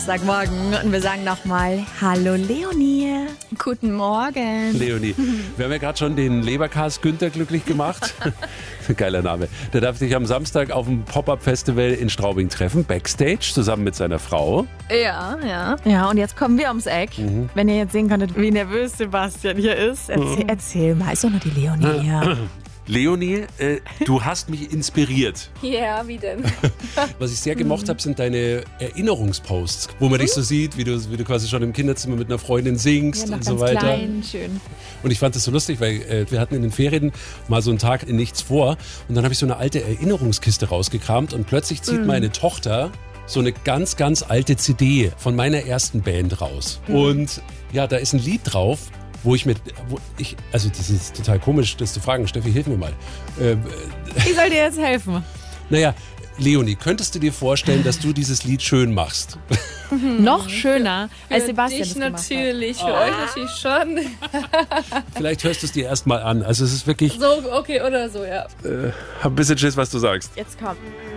Morgen und wir sagen nochmal Hallo Leonie. Guten Morgen. Leonie, wir haben ja gerade schon den Leberkas Günther glücklich gemacht. Geiler Name. Der darf sich am Samstag auf dem Pop-Up-Festival in Straubing treffen, Backstage, zusammen mit seiner Frau. Ja. Ja, und jetzt kommen wir ums Eck. Wenn ihr jetzt sehen könntet, wie nervös Sebastian hier ist. Erzähl mal, ist doch nur die Leonie hier. Leonie, du hast mich inspiriert. Ja, wie denn? Was ich sehr gemocht habe, sind deine Erinnerungsposts, wo man dich so sieht, wie du quasi schon im Kinderzimmer mit einer Freundin singst Ja, und noch so ganz weiter. klein, schön. Und ich fand das so lustig, weil wir hatten in den Ferien mal so einen Tag in nichts vor und dann habe ich so eine alte Erinnerungskiste rausgekramt und plötzlich zieht meine Tochter so eine ganz, ganz alte CD von meiner ersten Band raus. Und ja, da ist ein Lied drauf, also das ist total komisch, das zu fragen. Steffi, hilf mir mal. Ich soll dir jetzt helfen. Naja, Leonie, könntest du dir vorstellen, dass du dieses Lied schön machst? Noch schöner, als Für Sebastian dich das gemacht hat. natürlich, für euch natürlich schon. Vielleicht hörst du es dir erst mal an. Also es ist wirklich... So, okay, oder so, ja. Hab ein bisschen Schiss, was du sagst. Jetzt komm.